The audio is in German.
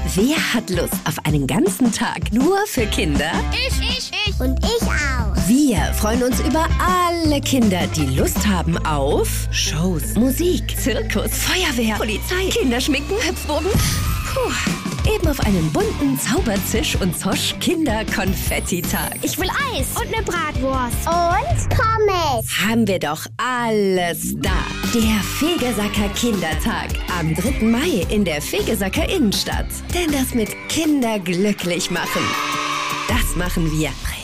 Wer hat Lust auf einen ganzen Tag nur für Kinder? Ich. Und ich auch. Wir freuen uns über alle Kinder, die Lust haben auf Shows, Musik, Zirkus, Feuerwehr, Polizei, Kinderschminken, Hüpfburgen. Puh, eben auf einen bunten Zauberzisch und Zosch Kinder-Konfetti-Tag. Ich will Eis und eine Bratwurst. Und Pommes. Haben wir doch alles da. Der Fegesacker Kindertag am 3. Mai in der Fegesacker Innenstadt. Denn das mit Kinder glücklich machen, das machen wir.